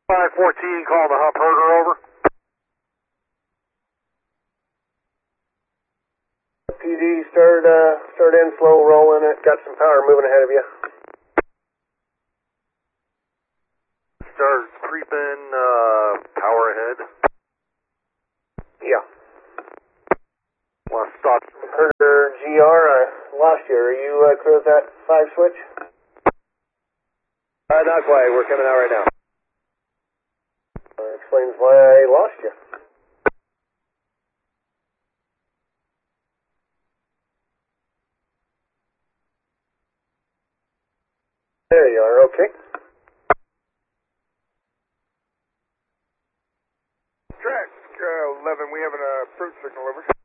514, call the hump herder, over. PD, start in slow, rolling it, got some power moving ahead of you. Start creeping, power ahead. Yeah. Want to stop? Herder GR, I lost you. Are you clear with that 5 switch? Not quite, we're coming out right now. Explains why I lost you. There you are, okay. Track 11, we have an approach signal, over.